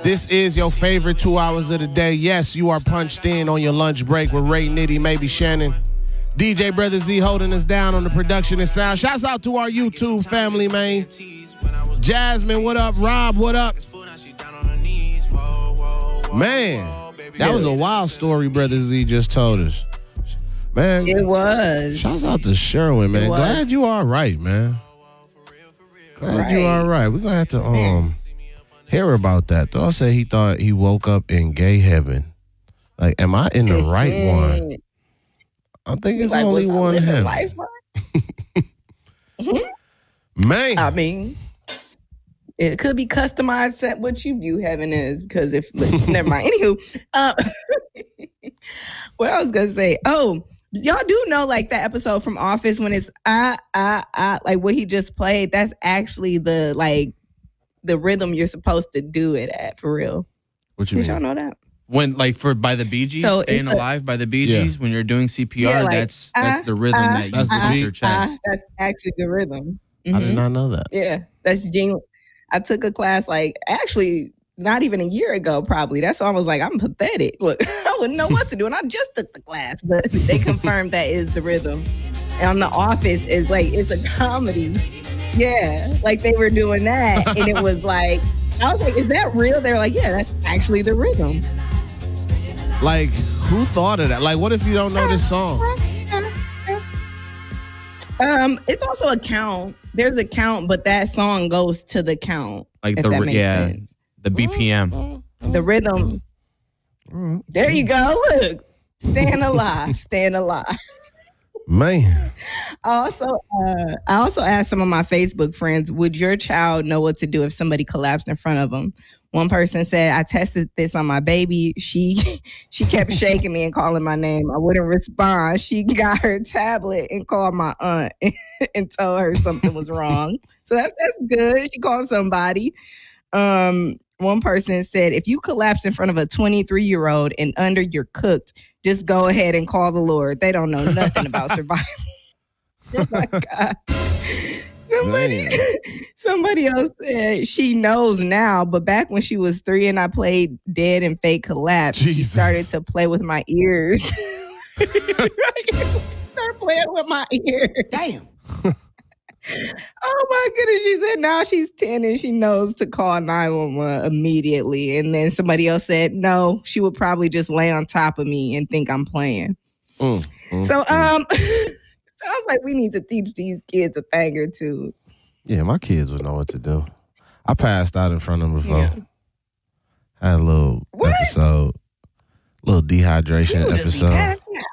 This is your favorite 2 hours of the day. Yes, you are punched in on your lunch break with Ray, Nitty, maybe Shannon. DJ Brother Z holding us down on the production and sound. Shouts out to our YouTube family, man. Jasmine, what up? Rob, what up? Man, that was a wild story Brother Z just told us. Man, it was. Shouts out to Sherwin, man. Glad you all right, man. Glad you all right. We're going to have to hear about that. Though I said he thought he woke up in gay heaman. Like, am I in the right one? I think it's like, only one heaven. Man. I mean, it could be customized at what you view heaven is. Because if, never mind. Anywho, what I was going to say. Oh, y'all do know like that episode from Office when it's like what he just played. That's actually the rhythm you're supposed to do it at, for real. What you mean? Did y'all know that? When by the Bee Gees, so Staying Alive by the Bee Gees, when you're doing CPR, that's the rhythm that you do with your chest. That's actually the rhythm. I did not know that. Yeah, that's genuine. I took a class actually not even a year ago, probably. That's why I was like, I'm pathetic. Look, I wouldn't know what to do, and I just took the class, but they confirmed that is the rhythm. And on The Office is it's a comedy. Yeah, like they were doing that, and it was like, I was like, is that real? They were like, yeah, that's actually the rhythm. Like, who thought of that? Like, what if you don't know this song? It's also a count. There's a count, but that song goes to the count. Like the BPM. The rhythm. There you go. Look. Staying alive. Staying alive. Man. I also asked some of my Facebook friends, would your child know what to do if somebody collapsed in front of them? One person said, I tested this on my baby. She kept shaking me and calling my name. I wouldn't respond. She got her tablet and called my aunt and told her something was wrong. So that's good. She called somebody. One person said, if you collapse in front of a 23-year-old and under you're cooked, just go ahead and call the Lord. They don't know nothing about survival. Oh my God. Somebody else said she knows now, but back when she was 3 and I played Dead and Fake Collapse, she started to play with my ears. Start playing with my ears. Damn. Oh my goodness. She said now she's 10 and she knows to call 911 immediately. And then somebody else said, no, she would probably just lay on top of me and think I'm playing. Sounds like we need to teach these kids a thing or two. Yeah, my kids would know what to do. I passed out in front of them before. Yeah. Had a little episode, little dehydration episode.